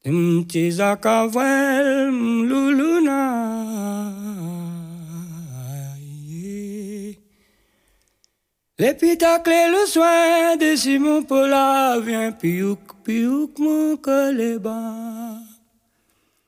Mtiza kavel mluluna. L'épitacle et le soin de Simon Paula vient piouk piouk mon coleba.